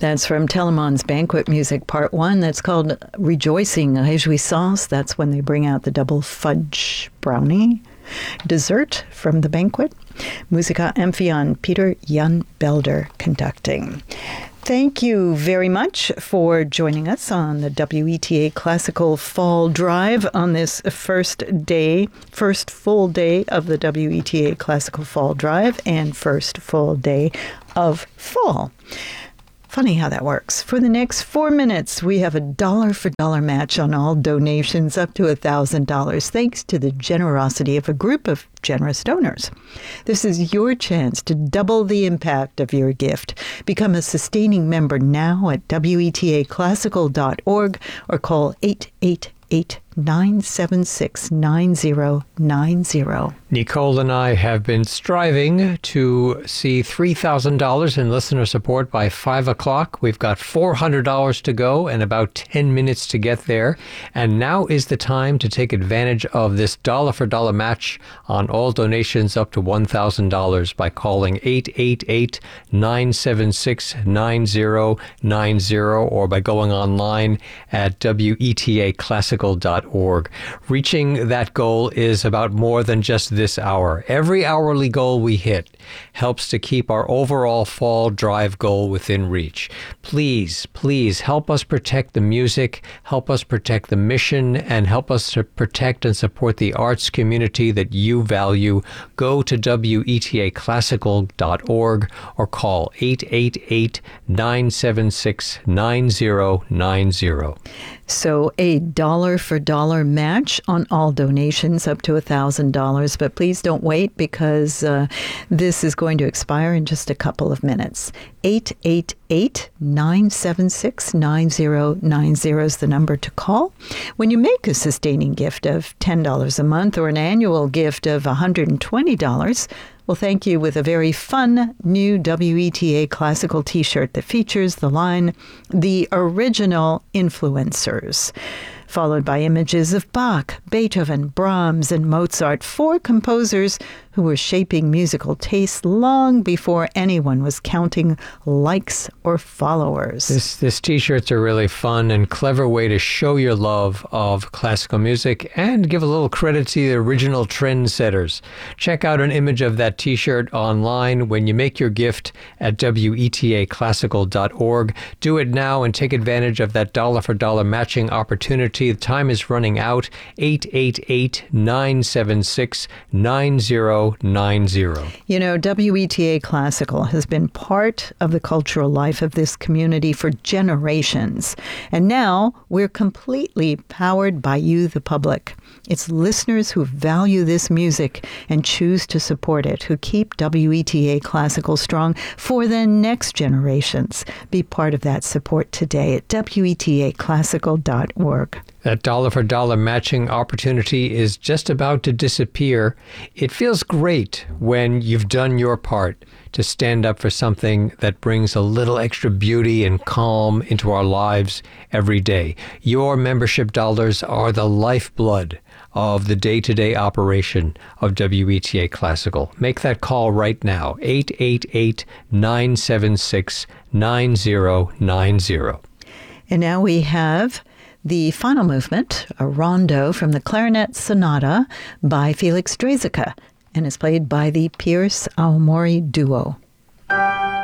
That's from Telemon's Banquet Music Part 1. That's called Rejoicing, Réjouissance. That's when they bring out the double fudge brownie dessert from the banquet. Musica Amphion, Peter Jan Belder conducting. Thank you very much for joining us on the WETA Classical Fall Drive on this first full day of the WETA Classical Fall Drive and first full day of fall. Funny how that works. For the next 4 minutes, we have a dollar-for-dollar match on all donations up to $1,000, thanks to the generosity of a group of generous donors. This is your chance to double the impact of your gift. Become a sustaining member now at WETAclassical.org or call 888-976-9090. Nicole and I have been striving to see $3,000 in listener support by 5 o'clock. We've got $400 to go and about 10 minutes to get there. And now is the time to take advantage of this dollar-for-dollar match on all donations up to $1,000 by calling 888-976-9090 or by going online at WETAclassical.org. Reaching that goal is about more than just this hour. Every hourly goal we hit helps to keep our overall fall drive goal within reach. Please, please help us protect the music, help us protect the mission, and help us to protect and support the arts community that you value. Go to WETAclassical.org or call 888-976-9090. So a dollar-for-dollar match on all donations up to $1,000. But please don't wait because this is going to expire in just a couple of minutes. 888-976-9090 is the number to call. When you make a sustaining gift of $10 a month or an annual gift of $120, we'll thank you with a very fun new WETA Classical t-shirt that features the line, The Original Influencers, followed by images of Bach, Beethoven, Brahms, and Mozart, 4 composers who were shaping musical tastes long before anyone was counting likes or followers. This t-shirt's a really fun and clever way to show your love of classical music and give a little credit to the original trendsetters. Check out an image of that t-shirt online when you make your gift at WETAclassical.org. Do it now and take advantage of that dollar-for-dollar matching opportunity. The time is running out. 888-976-9090. You know, WETA Classical has been part of the cultural life of this community for generations. And now we're completely powered by you, the public. It's listeners who value this music and choose to support it, who keep WETA Classical strong for the next generations. Be part of that support today at WETAclassical.org. That dollar-for-dollar matching opportunity is just about to disappear. It feels great when you've done your part to stand up for something that brings a little extra beauty and calm into our lives every day. Your membership dollars are the lifeblood of the day-to-day operation of WETA Classical. Make that call right now, 888-976-9090. And now we have the final movement, a rondo from the Clarinet Sonata by Felix Draeseke, and is played by the Pierce Aomori Duo.